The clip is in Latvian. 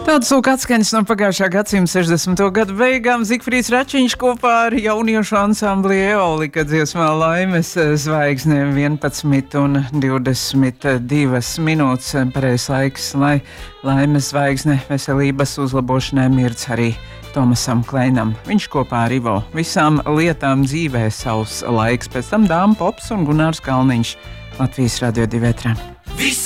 Tāds lūk atskaņas no pagājušā gadsimta 60. gadu beigām. Zigfrīds Račiņš kopā ar jauniešu ansambli Eolika dziesmā Laimes zvaigzne 11:22 minūtes. Pareizs laiks, lai Laimes zvaigzne veselības uzlabošanai mirdz arī Tomasam Kleinam. Viņš kopā ar Ivo visām lietām dzīvē savs laiks. Pēc tam Dāma Pops un Gunārs Kalniņš Latvijas Radio 2 ētrā.